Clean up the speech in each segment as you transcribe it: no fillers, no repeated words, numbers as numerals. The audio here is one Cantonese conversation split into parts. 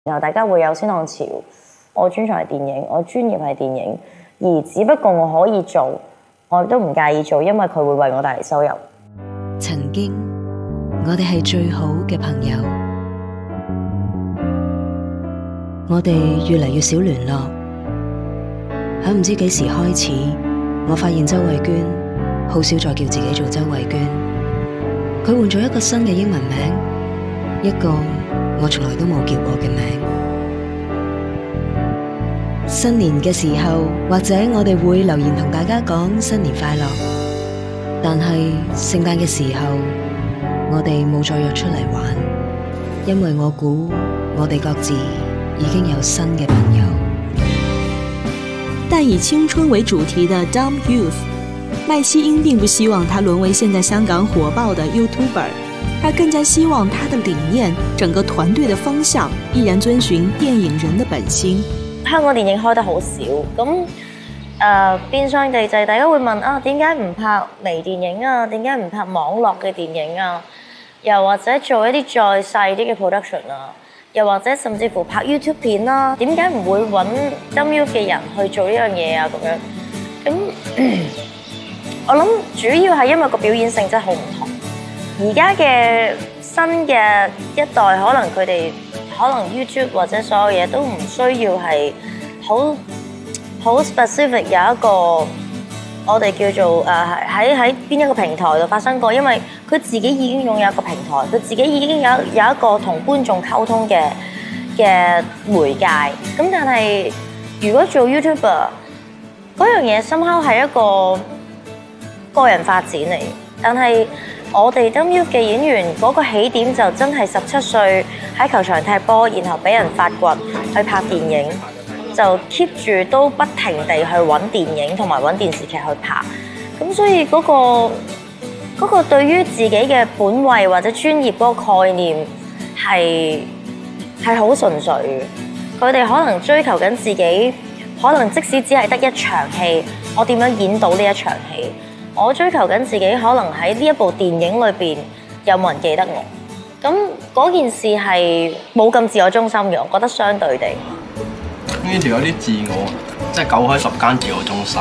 然後大家會有先浪潮。我專長係電影，我專業係電影，而只不過我可以做，我都唔介意做，因為佢會為我帶嚟收入。 曾經我哋係最好嘅朋友，我哋越嚟越少聯絡。喺唔知幾時開始，我發現周慧娟好少再叫自己做周慧娟，佢換咗一個新嘅英文名，一個我從來都冇叫過嘅名。新年嘅時候，或者我哋會留言同大家講新年快樂，但係聖誕嘅時候，我哋冇再約出嚟玩，因為我估我哋各自已經有新嘅朋友。 但以青春為主題的 Dumb Youth， 麥希英並不希望他淪為現在香港火爆的 YouTuber， 而更加希望他的理念、整個團隊的方向依然遵循電影人的本心。 香港電影開得好少，咁變相地就係大家會問啊，點解唔拍微電影啊？點解唔拍網絡嘅電影啊？又或者做一啲再細啲嘅 production 啊？又或者甚至乎拍 YouTube 片啦，點解唔會揾 Dumb Youth 嘅人去做呢樣嘢啊？咁樣，我諗主要係因為個表演性質好唔同。而家嘅新嘅一代，可能佢哋可能 YouTube 或者所有嘢都唔需要係好 specific 有一個我哋叫做喺邊一個平台度發生過，因為佢自己已經擁有一個平台，佢自己已經有一個同觀眾溝通嘅媒介。咁但係如果做 YouTuber 嗰樣嘢somehow係一個個人發展嚟，但係我哋 Dumb Youth 嘅演員嗰個起點就真係17歲喺球場踢波，然後俾人發掘去拍電影，就 keep 住都不停地去揾電影同埋揾電視劇去拍。咁所以嗰個對於自己嘅本位或者專業嗰個概念係好純粹嘅。佢哋可能追求緊自己，可能即使只係得一場戲，我點樣演到呢一場戲？我追求緊自己，可能喺呢一部電影裏邊有冇人記得我？咁嗰件事係冇咁自我中心嘅，我覺得相對地。 呢條有啲自我，即係9開10間自我中心。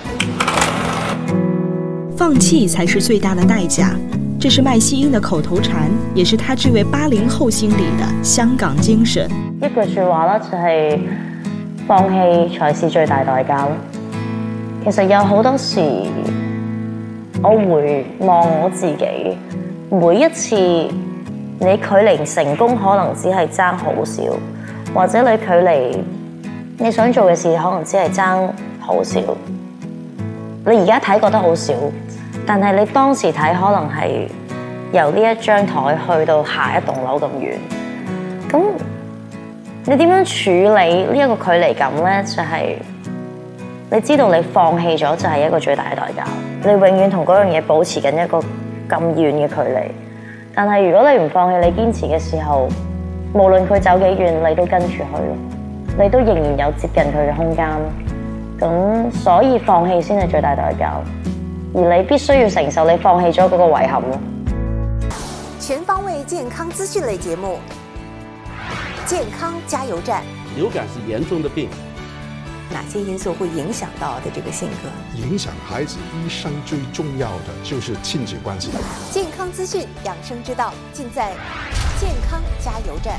放棄才是最大的代價，這是麥希英的口頭禪，也是他這位80後心裡的香港精神。 一句説話啦，就係放棄才是最大代價咯。其實有好多時，我回望我自己，每一次你距離成功可能只係爭好少，或者你距離你想做嘅事可能只係爭好少。你而家睇覺得好少，但係你當時睇可能係由呢一張台去到下一棟樓咁遠。咁你點樣處理呢一個距離感呢？就係你知道你放棄咗就係一個最大嘅代價。你永遠同嗰樣嘢保持緊一個咁遠嘅距離。但係如果你唔放棄，你堅持嘅時候，無論佢走幾遠，你都跟住去咯。你都仍然有接近佢嘅空間。咁所以放棄先係最大代價，而你必須要承受你放棄咗嗰個遺憾咯。 全方位健康資訊類節目，健康加油站。 流感是嚴重的病， 哪些因素會影響到的這個性格？ 影響孩子一生最重要的就是親子關係。 健康資訊、養生之道，盡在健康加油站。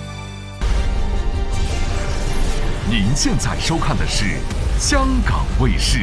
您現在收看的是香港衛視。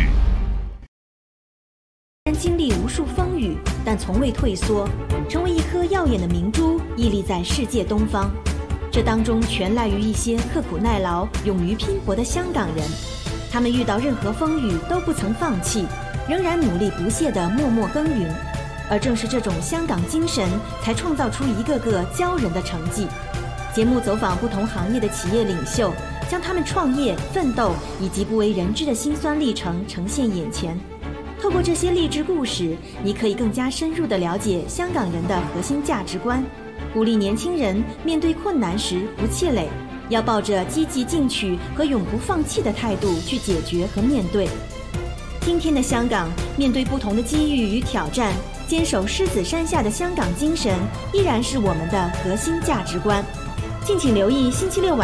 經歷無數風雨，但從未退縮，成為一顆耀眼的明珠，屹立在世界東方。這當中全賴於一些刻苦耐勞、勇於拼搏的香港人，他們遇到任何風雨都不曾放棄，仍然努力不懈地默默耕耘。而正是這種香港精神，才創造出一個個驕人的成績。節目走訪不同行業的企業領袖，將他們創業、奮鬥以及不為人知的辛酸歷程呈現眼前。透過這些勵志故事，你可以更加深入地了解香港人的核心價值觀，鼓勵年輕人面對困難時不氣餒，要抱着積極進取和永不放棄的態度去解決和面對。今天的香港，面對不同的機遇與挑戰，堅守獅子山下的香港精神，依然是我們的核心價值觀。敬請留意星期六晚